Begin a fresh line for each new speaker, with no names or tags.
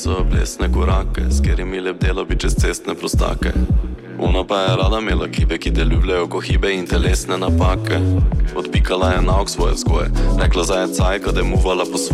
so oblesne korake, s katerimi lebdelo bi čez cestne prostake. Ona pa je rada imela kibe, ki te ljubljajo ko hibe in telesne napake. Odpikala je nauk svoje vzgoje, rekla za je cajka, da je muvala po svoje.